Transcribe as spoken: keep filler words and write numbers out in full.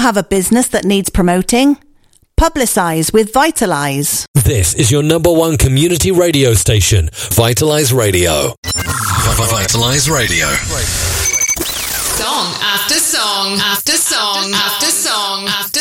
have a business that needs promoting? Publicise with Vitalise. This is your number one community radio station, Vitalise Radio. Vitalise Radio. Song after song after song after song after